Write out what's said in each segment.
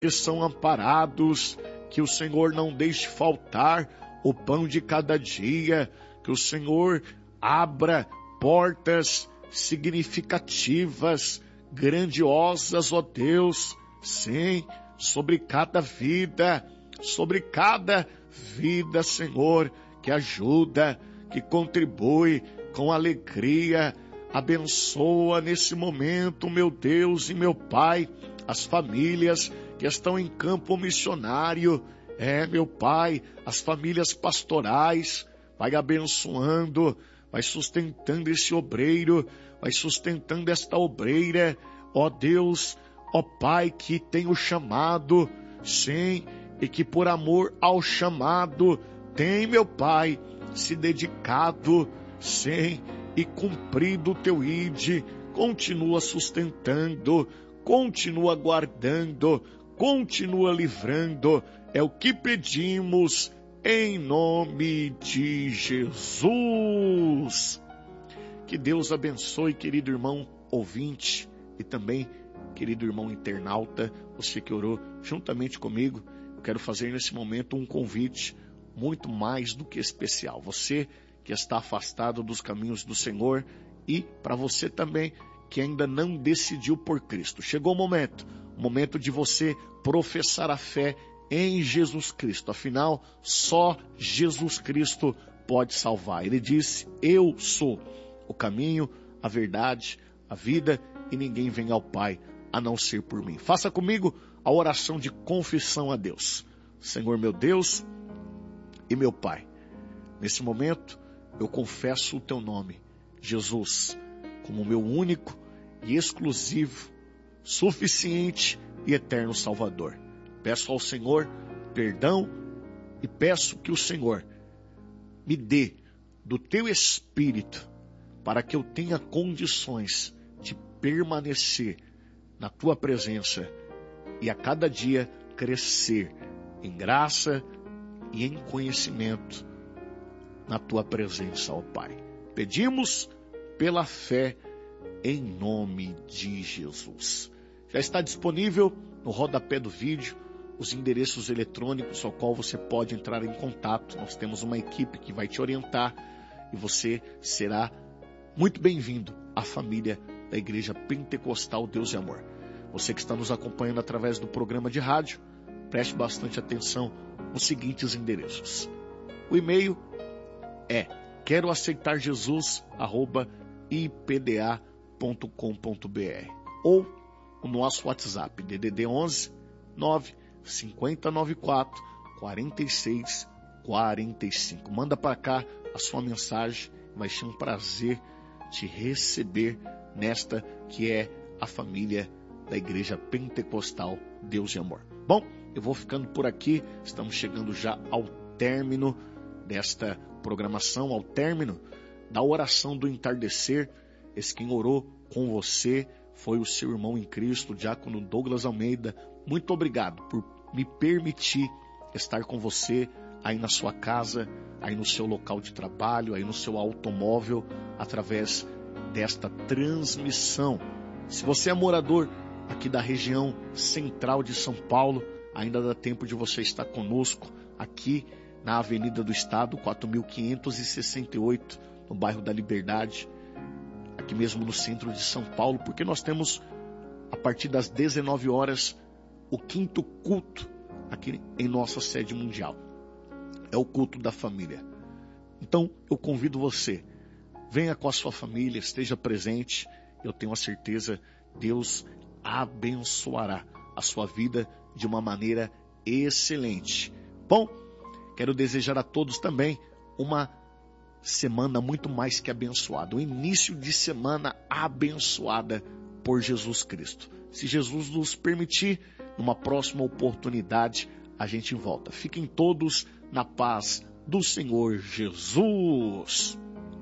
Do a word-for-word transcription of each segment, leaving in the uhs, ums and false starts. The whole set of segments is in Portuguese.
que são amparados, que o Senhor não deixe faltar o pão de cada dia, que o Senhor abra portas significativas, grandiosas, ó Deus, sim, sobre cada vida, sobre cada vida, Senhor, que ajuda, que contribui com alegria, abençoa nesse momento, meu Deus e meu Pai, as famílias que estão em campo missionário, é, meu Pai, as famílias pastorais, vai abençoando, vai sustentando esse obreiro, vai sustentando esta obreira, ó Deus, ó Pai, que tem o chamado, sim, e que por amor ao chamado tem, meu Pai, se dedicado, sim, e cumprido o teu ide, continua sustentando, continua guardando, continua livrando, é o que pedimos em nome de Jesus. Que Deus abençoe, querido irmão ouvinte e também querido irmão internauta, você que orou juntamente comigo. Eu quero fazer nesse momento um convite muito mais do que especial. Você que está afastado dos caminhos do Senhor e para você também que ainda não decidiu por Cristo. Chegou o momento, o momento de você professar a fé em Jesus Cristo. Afinal, só Jesus Cristo pode salvar. Ele disse, eu sou o caminho, a verdade, a vida e ninguém vem ao Pai a não ser por mim. Faça comigo a oração de confissão a Deus. Senhor meu Deus e meu Pai, nesse momento eu confesso o teu nome, Jesus, como meu único e exclusivo, suficiente e eterno Salvador. Peço ao Senhor perdão e peço que o Senhor me dê do teu Espírito para que eu tenha condições de permanecer na tua presença e a cada dia crescer em graça e em conhecimento na tua presença, ó Pai. Pedimos pela fé em nome de Jesus. Já está disponível no rodapé do vídeo os endereços eletrônicos ao qual você pode entrar em contato. Nós temos uma equipe que vai te orientar e você será muito bem-vindo à família da Igreja Pentecostal Deus e Amor. Você que está nos acompanhando através do programa de rádio, preste bastante atenção nos seguintes endereços. O e-mail é quero aceitar Jesus arroba i p d a ponto com ponto b r ou o nosso WhatsApp D D D onze nove cinco nove quatro quatro seis quatro cinco. Manda para cá a sua mensagem, vai ser um prazer te receber nesta que é a família da Igreja Pentecostal Deus e Amor. Bom, eu vou ficando por aqui, estamos chegando já ao término desta programação, ao término da oração do entardecer. Esse quem orou com você foi o seu irmão em Cristo, o diácono Douglas Almeida. Muito obrigado por me permitir estar com você aí na sua casa, aí no seu local de trabalho, aí no seu automóvel, através desta transmissão. Se você é morador aqui da região central de São Paulo, ainda dá tempo de você estar conosco aqui na Avenida do Estado, quatro mil quinhentos e sessenta e oito, no bairro da Liberdade, aqui mesmo no centro de São Paulo, porque nós temos, a partir das dezenove horas, o quinto culto aqui em nossa sede mundial. É o culto da família. Então, eu convido você, venha com a sua família, esteja presente. Eu tenho a certeza, Deus abençoará a sua vida de uma maneira excelente. Bom, quero desejar a todos também uma semana muito mais que abençoada. Um início de semana abençoada por Jesus Cristo. Se Jesus nos permitir, numa próxima oportunidade, a gente volta. Fiquem todos na paz do Senhor Jesus.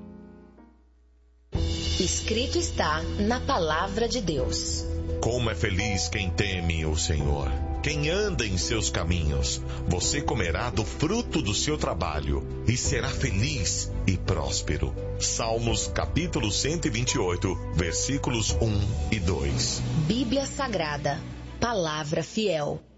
Escrito está na palavra de Deus. Como é feliz quem teme o Senhor, quem anda em seus caminhos. Você comerá do fruto do seu trabalho e será feliz e próspero. Salmos capítulo cento e vinte e oito, versículos um e dois. Bíblia Sagrada, palavra fiel.